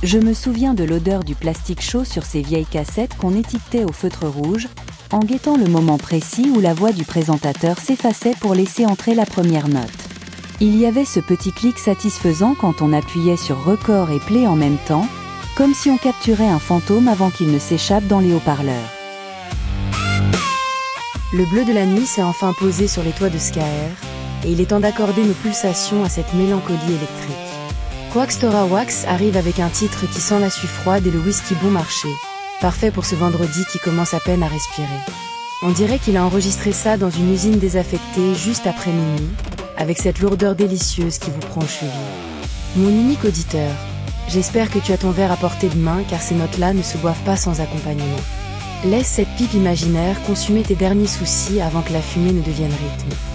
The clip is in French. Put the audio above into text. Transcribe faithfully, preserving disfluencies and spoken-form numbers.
Je me souviens de l'odeur du plastique chaud sur ces vieilles cassettes qu'on étiquetait au feutre rouge, en guettant le moment précis où la voix du présentateur s'effaçait pour laisser entrer la première note. Il y avait ce petit clic satisfaisant quand on appuyait sur record et play en même temps, comme si on capturait un fantôme avant qu'il ne s'échappe dans les haut-parleurs. Le bleu de la nuit s'est enfin posé sur les toits de Skaer, et il est temps d'accorder nos pulsations à cette mélancolie électrique. Quaxtora Wax arrive avec un titre qui sent la suie froide et le whisky bon marché, parfait pour ce vendredi qui commence à peine à respirer. On dirait qu'il a enregistré ça dans une usine désaffectée juste après minuit, avec cette lourdeur délicieuse qui vous prend aux chevilles. Mon unique auditeur, j'espère que tu as ton verre à portée de main car ces notes-là ne se boivent pas sans accompagnement. Laisse cette pipe imaginaire consumer tes derniers soucis avant que la fumée ne devienne rythme.